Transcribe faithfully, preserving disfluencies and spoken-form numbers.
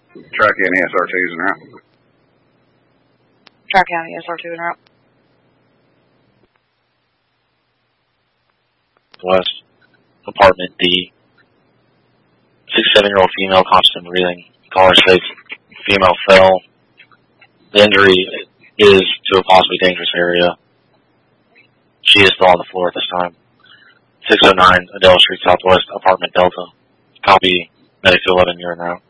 Tri-County S R twos and route. Tri-County S R two and route. West, apartment D. Six, seven-year-old female, conscious and breathing. Caller states female fell. The injury is to a possibly dangerous area. She is still on the floor at this time. six oh nine Adele Street Southwest, apartment Delta. Copy, medic two eleven, you're en route.